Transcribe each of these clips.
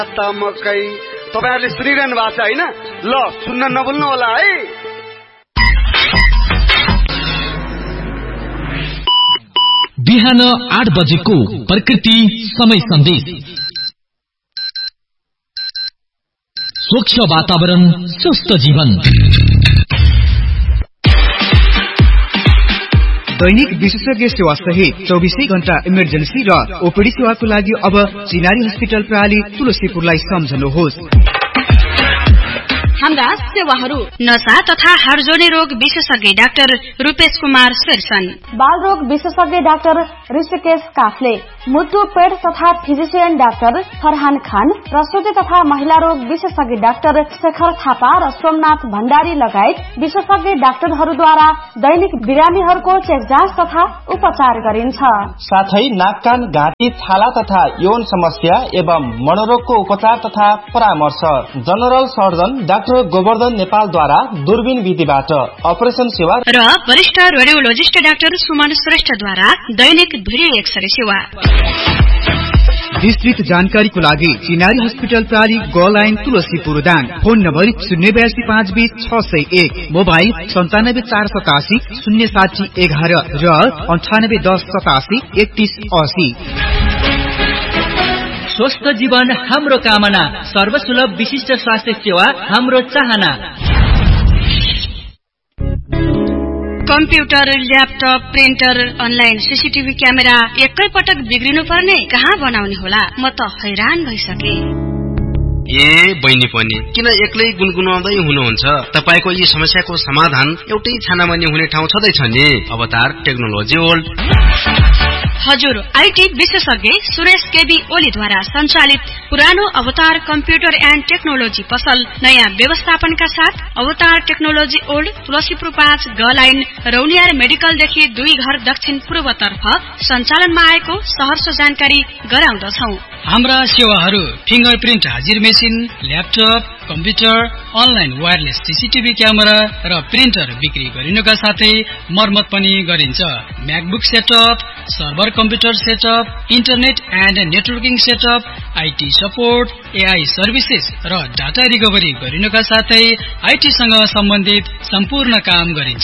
मकै तपाईहरुले सुनिरहनु भएको छ हैन? ल सुन्न नभुल्नु होला है। बिहान 8 बजेको प्रकृति समय सन्देश। स्वच्छ वातावरण, स्वस्थ जीवन। दैनिक विशेषज्ञ सेवा सहित 24 घण्टा इमर्जेन्सी र ओपीडी सेवाको लागि अब चिनारी हस्पिटल प्रणाली तुलसीपुरलाई सम्झनुहोस्। हाम्रा सेवाहरू नशा तथा हाडजोर्नी रोग विशेषज्ञ डाक्टर रूपेश कुमार शेरसन, बाल रोग विशेषज्ञ डाक्टर ऋषिकेश काफले, मुटु पेट तथा फिजिशियन डाक्टर फरहान खान, प्रसूति तथा महिला रोग विशेषज्ञ डाक्टर शेखर थापा र सोमनाथ भण्डारी लगायत विशेषज्ञ डाक्टरहरूद्वारा दैनिक बिरामीहरूको चेक जाँच तथा उपचार गरिन्छ। साथै नाक कान घाँटी छाला तथा यौन समस्या एवं मनोरोगको उपचार तथा परामर्श जनरल सर्जन डाक्टर गोवर्धन नेपालद्वारा दूरबीन विधिबाट अपरेसन सेवा र वरिष्ठ रेडियोलोजिस्ट डाक्टर सुमन श्रेष्ठद्वारा दैनिक भिडियो एक्सरे सेवा। विस्तृत जानकारीको लागि चिनारी हस्पिटल प्रणाली ग line Tulsipur Dang. Phone number 082520 mobile 97487 07011 र 981087 3180। स्वस्थ जीवन हाम्रो कामना, सर्वसुलभ विशिष्ट स्वास्थ्य सेवा हाम्रो चाहना। Computer, laptop, printer, online CCTV camera एकै पटक बिग्रिनु पर्ने कहाँ बनाउने होला? म त हैरान भइसके। बहिनी पनि किन एक्लै गुनगुनाउँदै हुनुहुन्छ? तपाईको यी समस्याको समाधान एउटै छानामानी हुने ठाउँ छँदैछ नि, अवतार टेक्नोलोजी वर्ल्ड। हजुर, आईटी विशेषज्ञ सुरेश केबी ओलीद्वारा सञ्चालित पुरानो अवतार कम्प्युटर एन्ड टेक्नोलोजी पसल नयाँ व्यवस्थापनका साथ अवतार टेक्नोलोजी ओल्ड तुलसीपुर 5 ग लाइन रौनियार मेडिकलदेखि 2 घर दक्षिण पूर्वतर्फ सञ्चालनमा आएको सहर्ष जानकारी गराउँदछौ। हाम्रा सेवाहरू फिंगरप्रिन्ट हाजिर machine, laptop, computer, online wireless CCTV camera र प्रिन्टर बिक्री गरिनुका साथै मर्मत पनि गरिन्छ। MacBook setup, server computer setup, internet and networking setup, IT support, AI services र डाटा रिकभरी गरिनुका साथै आईटीसँग सम्बन्धित सम्पूर्ण काम गरिन्छ।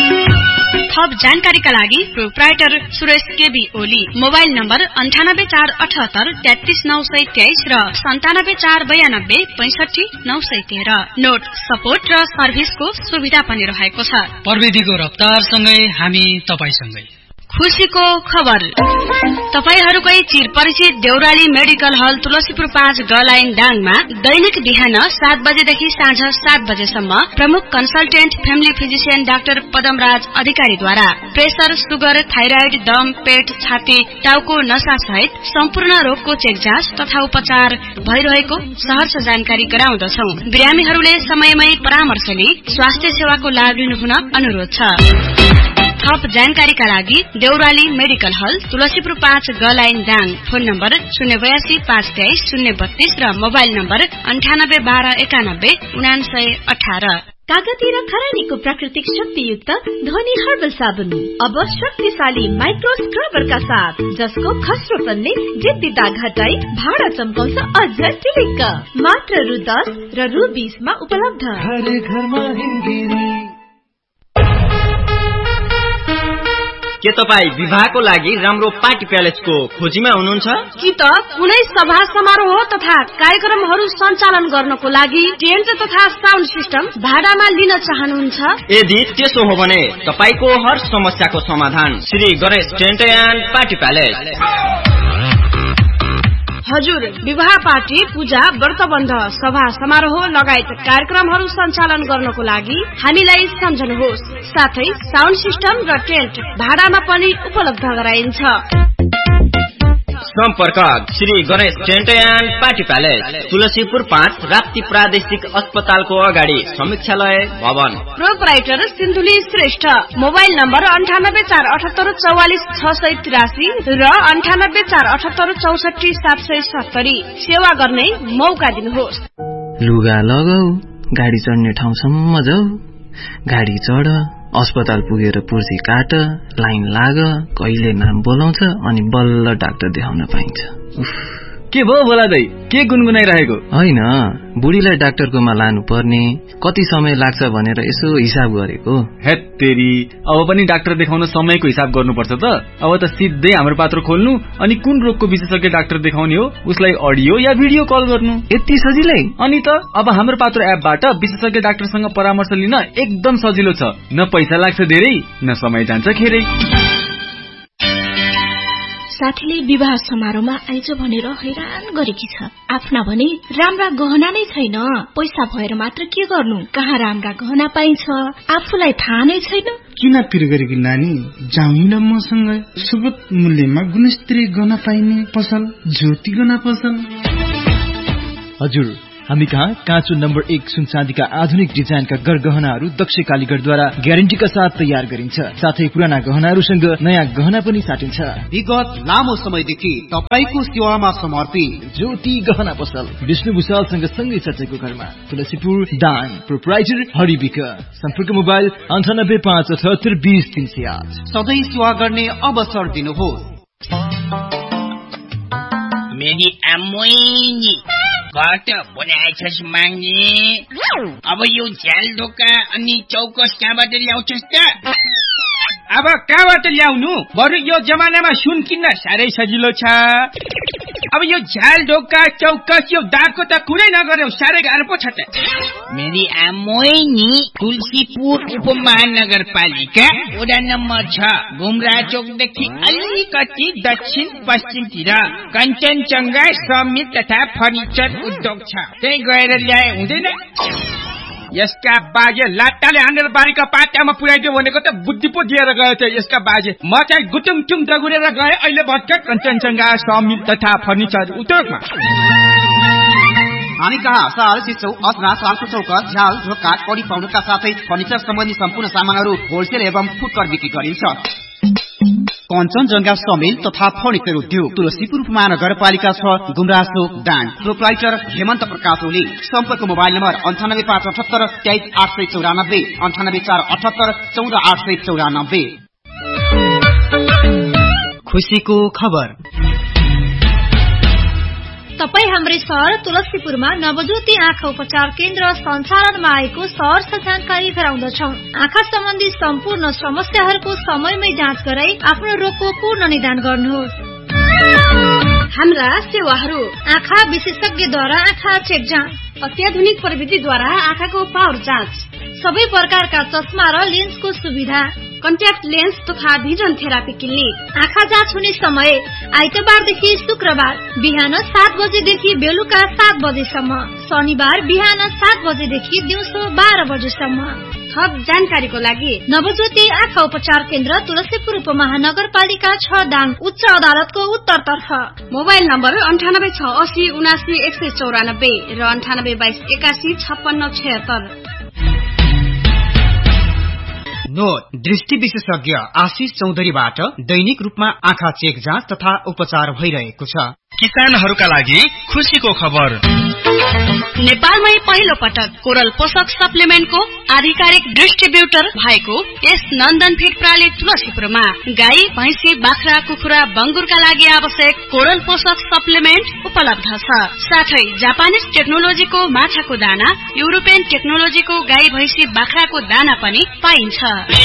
थप जानकारीका लागि proprietor Suresh KB Oli, mobile number 98478 33923 र 97492 65913। नोट, सपोर्ट र सर्भिसको सुविधा पनि रहेको छ। प्रविधिको रफ्तारसँगै हामी तपाईसँगै। खुशीको खबर, तपाईहरूकै चिरपरिचित देउराली मेडिकल हल तुलसीपुर 5 ग लाइन दाङमा दैनिक बिहान 7 बजेदेखि साँझ 7 बजेसम्म प्रमुख consultant family physician doctor Padamraj अधिकारीद्वारा प्रेसर, सुगर, थाइराइड, दम, पेट, छाती, टाउको नसा सहित सम्पूर्ण रोगको चेक जाँच तथा उपचार भइरहेको सहर्ष जानकारी गराउँदछौ। बिरामीहरूले समयमै परामर्श लिई स्वास्थ्य सेवाको लाभ लिनुहुन अनुरोध छ। थप जानकारीका लागि देउराली मेडिकल हल तुलसीपुर 5 ग लाइन दाङ। फोन नम्बर 082 523 032 र मोबाइल नम्बर 9812 91 9918। कागती र खरानीको प्राकृतिक शक्तियुक्त ध्वनि हर्बल साबुन अब शक्तिशाली माइक्रो स्क्रबरका साथ, जसको खस्रोपनले जिद्दी दाग हटाई भाडा चम्काउँछ अझ टिलिक्क। मात्र रु 10 र रु 20 मा उपलब्ध। हर घरमा हिन्दिरी। के तपाई विवाहको लागि राम्रो पार्टी प्यालेसको खोजीमा हुनुहुन्छ? कि त कुनै सभा समारोह तथा कार्यक्रमहरू सञ्चालन गर्नको लागि टेन्ट तथा साउन्ड सिस्टम भाडामा लिन चाहनुहुन्छ? यदि त्यसो हो भने तपाईको हर समस्याको समाधान Shri Ganesh tent and party palace. हजुर, विवाह पार्टी, पूजा, व्रतबन्ध, सभा समारोह लगायत कार्यक्रमहरू सञ्चालन गर्नको लागि हामीलाई सम्झनुहोस्। साथै साउन्ड सिस्टम र टेन्ट भाडामा पनि उपलब्ध गराइन्छ। सम्पर्क Shri Ganesh tent and party palace, Tulsipur 5 Rapti प्रादेशिक अस्पतालको अगाडि समीक्षालय भवन। Proprietor Sindhuli Shrestha, mobile number 9847844683 र 9847844770। सेवा गर्ने मौका दिनुहोस्। लुगा लगाऊ, गाडी चढ्ने ठाउँसम्म जाऊ, गाडी चढ, अस्पताल पुगेर पुर्जी काट, लाइन लाग, कहिले नाम बोलाउँछ अनि बल्ल डाक्टर देखाउन पाइन्छ। के भयो बोला दाइ, के गुनगुनाइरहेको? होइन, बुढीलाई डाक्टरकोमा लानु पर्ने, कति समय लाग्छ भनेर यसो हिसाब गरेको। हेत्तेरी, अब पनि डाक्टर देखाउन समयको हिसाब गर्नुपर्छ त। अब त सिधै हाम्रो पात्र खोल्नु अनि कुन रोगको विशेषज्ञ डाक्टर देखाउने हो उसलाई अडियो या भिडियो कल गर्नु, यति सजिलै। अनि त अब हाम्रो पात्र एपबाट विशेषज्ञ डाक्टरसँग परामर्श लिन एकदम सजिलो छ। न पैसा लाग्छ धेरै, न समय जान्छ खेरै। साथीले विवाह समारोहमा आइज भनेर हैरान गरेकी छ। आफ्ना भने राम्रा गहना नै छैन, पैसा भएर मात्र के गर्नु, कहाँ राम्रा गहना पाइन्छ आफूलाई थाहा नै छैन। किन पिर गरेकी नानी, जाउँ न मसँग सुगत मूल्यमा गुणस्तरीय गहना पाइने पसल ज्योति गहना पसल। हजुर, हामी कहाँ काँचो नम्बर 1 सुन चाँदीका आधुनिक डिजाइनका गरगहनाहरू दक्ष कालीगढद्वारा ग्यारेन्टीका साथ तयार गरिन्छ। साथै पुराना गहनाहरूसँग नयाँ गहना पनि साटिन्छ। विगत लामो समयदेखि तपाईको सेवामा समर्पित ज्योति गहना पसल विष्णु भुषालसँग सँगै चर्चेको घरमा, तुलसीपुर दाङ, प्रोप्राइटर हरिविक। सम्पर्क मोबाइल 9857820308। सधैँ सेवा गर्ने अवसर दिनुहोस्। मेरी आमोइनी घट बनाएछस् माग्ने, अब यो झ्याल ढोका अनि चौकस कहाँबाट ल्याउँछस् त? अब कहाँबाट ल्याउनु, बरु यो जमानामा सुन किन्न साह्रै सजिलो छ। अब यो झ्याल ढोका चौकस यो दागको त कुरै नगर्यो, साह्रै गाह्रो पो छ त। मेरी आमोइनी तुलसीपुर उपमहानगरपालिका वडा नम्बर 6 घुमरा चौकदेखि अलिकति दक्षिण पश्चिमतिर कञ्चनजङ्घा समित तथा फर्निचर उद्योग छ, त्यही गएर ल्याए हुँदैन? यसका बाजे लाटाले हानेर बारीका पातामा पुर्याइदियो भनेको त बुद्धि पो दिएर गयो थियो यसका बाजे। म चाहिँ गुटुङटुङ दगुरेर गए, अहिले भर्खर कञ्चनजङ्घा समिल तथा फर्निचर उद्योगमा। हामी कहाँ साल सिसौ असना सालको चौकस झ्याल ढोका कडी पाउनुका साथै फर्निचर सम्बन्धी सम्पूर्ण सामानहरू होलसेल एवं फुटकर बिक्री गरिन्छ। कञ्चनजङ्घा समिल तथा फर्निचर उद्योग, तुलसीपुर उपमहानगरपालिका 6 गुमरासो दाङ, प्रोप्राइटर हेमन्त प्रकाश ओली। सम्पर्क मोबाइल नम्बर 98578 23894 98478 14894। खुसीको खबर। तपाई हाम्रै सहर तुलसीपुरमा नवज्योति आँखा उपचार केन्द्र सञ्चालनमा आएको सहरर्ष जानकारी गराउँदछौ। आँखा सम्बन्धी सम्पूर्ण समस्याहरूको समयमै जाँच गराई आफ्नो रोगको पूर्ण निदान गर्नुहोस्। हाम्रा सेवाहरू: आँखा विशेषज्ञद्वारा आँखा चेक जाँच, अत्याधुनिक प्रविधिद्वारा आँखाको पावर जाँच, सबै प्रकारका चस्मा र लेन्सको सुविधा, कन्ट्याक्ट लेन्स तथा भिजन थेरापी क्लिनिक। आँखा जाँच हुने समय आइतबारदेखि शुक्रबार बिहान 7 बजेदेखि बेलुका 7 बजेसम्म, शनिबार बिहान 7 बजेदेखि दिउँसो 12 बजेसम्म। थप जानकारीको लागि नवज्योति आँखा उपचार केन्द्र तुलसीपुर उपमहानगरपालिका 6 दाङ, उच्च अदालतको उत्तरतर्फ। मोबाइल नम्बर 9867079194 र 9822815676। नोट: दृष्टि विशेषज्ञ आशिष चौधरीबाट दैनिक रूपमा आँखा चेक जाँच तथा उपचार भइरहेको छ। किसानहरूका लागि खुसीको खबर। नेपालमै पहिलो पटक कोरल पोषक सप्लिमेन्टको आधिकारिक डिस्ट्रिब्युटर भएको यस नन्दन फिड प्रणाली तुलसीपुरमा गाई, भैँसी, बाख्रा, कुखुरा, बङ्गुरका लागि आवश्यक कोरल पोषक सप्लिमेन्ट उपलब्ध छ। साथै जापानिज टेक्नोलोजीको माछाको दाना, युरोपियन टेक्नोलोजीको गाई, भैँसी, बाख्राको दाना पनि पाइन्छ।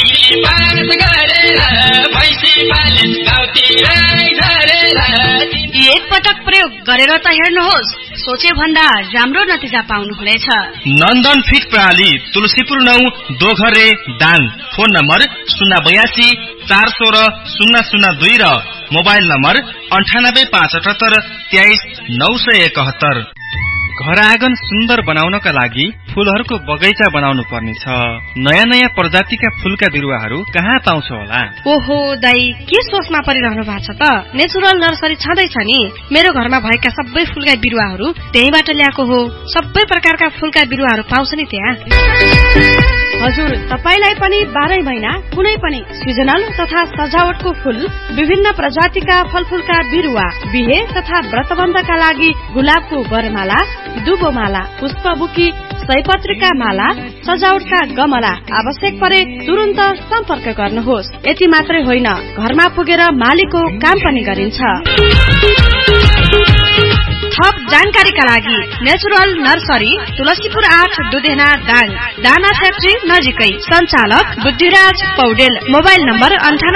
एक पटक प्रयोग गरेर त हेर्नुहोस्, सोचे भन्दा राम्रो नतिजा पाउनुहुनेछ। नन्दन फिड प्रणाली तुलसीपुर 9 दोघरे दाङ। फोन नम्बर 082 416 002 र मोबाइल नम्बर 98578 23 971। घर आँगन सुन्दर बनाउनका लागि फूलहरूको बगैँचा बनाउनु पर्नेछ। नयाँ नयाँ प्रजातिका फूलका बिरुवाहरू कहाँ पाउँछ होला? ओहो दाई, के सोचमा परिरहनु भएको छ त? नेचुरल नर्सरी छँदैछ नि। मेरो घरमा भएका सबै फूलका बिरुवाहरू त्यहीबाट ल्याएको हो। सबै प्रकारका फूलका बिरुवाहरू पाउँछ नि त्यहाँ। हजुर, तपाईलाई पनि 12 महिना कुनै पनि सिजनल तथा सजावटको फूल, विभिन्न प्रजातिका फलफूलका बिरुवा, बिहे तथा व्रतबन्धका लागि गुलाबको वरमाला, दुबोमाला, पुष्पबुकी, सयपत्रीका माला, सजावटका गमला आवश्यक परे तुरुन्त सम्पर्क गर्नुहोस्। यति मात्रै होइन, घरमा पुगेर मालीको काम पनि गरिन्छ। थप जानकारीका लागि नेचुरल नर्सरी तुलसीपुर 8 दुधेना दाङ दाना फ्याक्ट्री नजिकै सञ्चालक बुद्धिराज पौडेल मोबाइल नम्बर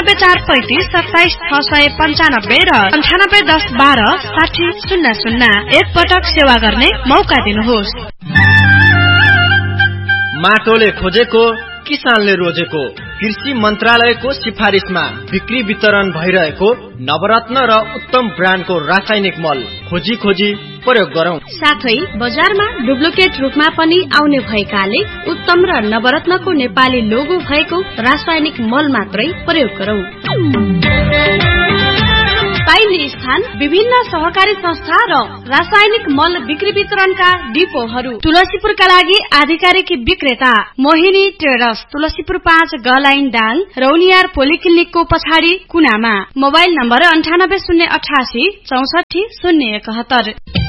9843277695 र 9810126000 एक पटक सेवा गर्ने मौका दिनुहोस्। माटोले खोजेको किसानले रोजेको कृषि मन्त्रालयको सिफारिसमा बिक्री वितरण भइरहेको नवरत्न र उत्तम ब्रान्डको रासायनिक मल खोजी प्रयोग गरौं। साथै बजारमा डुप्लिकेट रूपमा पनि आउने भएकाले उत्तम र नवरत्नको नेपाली लोगो भएको रासायनिक मल मात्रै प्रयोग गरौं। पाइने स्थान विभिन्न सहकारी संस्था र रासायनिक मल बिक्री वितरणका डिपोहरू। तुलसीपुरका लागि आधिकारिक विक्रेता मोहिनी ट्रेडर्स तुलसीपुर 5 ग लाइन दाङ रौनियार पोलिक्लिनिकको पछाडि कुनामा। Mobile number 9808846071।